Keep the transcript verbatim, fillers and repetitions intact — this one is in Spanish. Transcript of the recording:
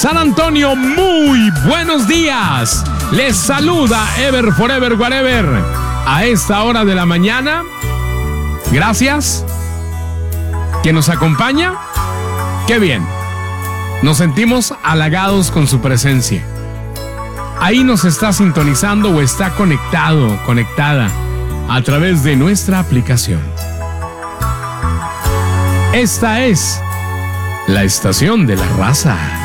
San Antonio, muy buenos días. Les saluda Ever Forever Whatever. A esta hora de la mañana, gracias. ¿Que nos acompaña? ¡Qué bien! Nos sentimos halagados con su presencia. Ahí nos está sintonizando o está conectado, conectada a través de nuestra aplicación. Esta es la estación de la raza.